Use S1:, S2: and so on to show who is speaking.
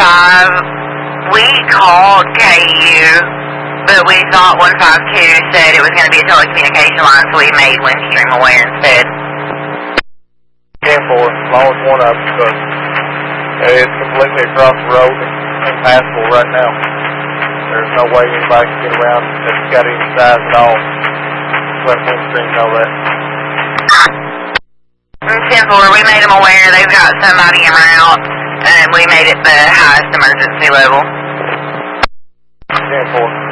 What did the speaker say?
S1: we called KU, but we thought 152 said it was going to be a telecommunication line, so we made Windstream aware instead.
S2: 10-4, lost one of them, because it's completely across the road and impassable right now. There's no way anybody can get around that's got any size at all. Let Windstream know that.
S1: 10-4, we made them aware they've got somebody en route, and we made it the highest emergency level.
S2: 10-4.